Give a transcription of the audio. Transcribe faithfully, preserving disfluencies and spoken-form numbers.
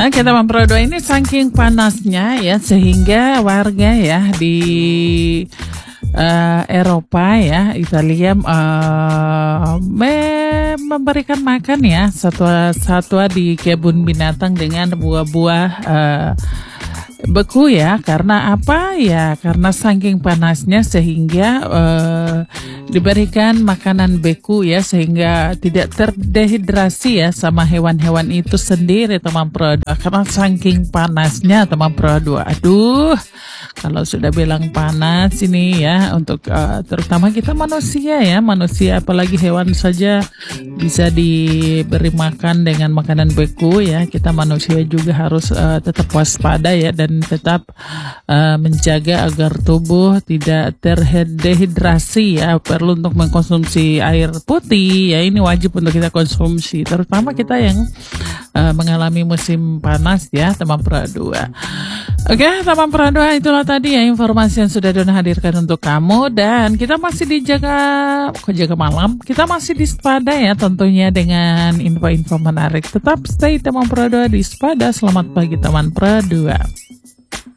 Oke teman Pro dua, ini saking panasnya ya sehingga warga ya di uh, Eropa ya, Italia uh, me- memberikan makan ya satwa-satwa di kebun binatang dengan buah-buah uh, beku ya. Karena apa ya? Karena saking panasnya sehingga uh, diberikan makanan beku ya, sehingga tidak terdehidrasi ya sama hewan-hewan itu sendiri teman Pro dua. Karena saking panasnya teman Pro dua. Aduh, kalau sudah bilang panas ini ya, untuk uh, terutama kita manusia ya, manusia apalagi hewan saja bisa diberi makan dengan makanan beku ya. Kita manusia juga harus uh, tetap waspada ya, dan tetap uh, menjaga agar tubuh tidak terdehidrasi ya. Perlu untuk mengkonsumsi air putih ya, ini wajib untuk kita konsumsi, terutama kita yang uh, mengalami musim panas ya teman Pro dua. Oke teman Pro dua, itulah tadi ya informasi yang sudah Dona hadirkan untuk kamu. Dan kita masih dijaga, kok jaga malam, kita masih di Spada ya tentunya dengan info-info menarik. Tetap stay teman Pro dua di Spada. Selamat pagi teman Pro dua.